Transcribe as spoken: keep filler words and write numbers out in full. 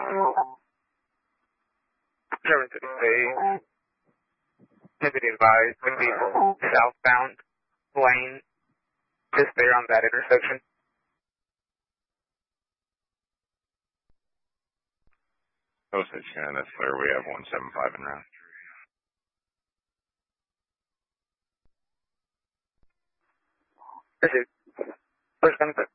Sherman City Bay. Typically advised the people southbound lane just there on that intersection. Osage County, that's clear. We have one seven five in route. This is first benefit.